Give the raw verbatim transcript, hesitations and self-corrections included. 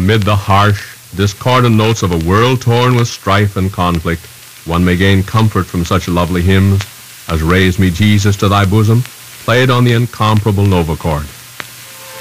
amid the harsh, discordant notes of a world torn with strife and conflict, one may gain comfort from such lovely hymns as Raise Me Jesus to Thy Bosom, played on the incomparable Nova chord.